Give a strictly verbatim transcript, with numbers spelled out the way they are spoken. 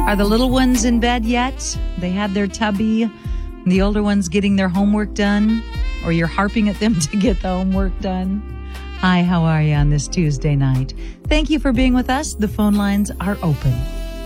Are the little ones in bed yet? They had their tubby. The older ones getting their homework done? Or you're harping at them to get the homework done? Hi, how are you on this Tuesday night? Thank you for being with us. The phone lines are open.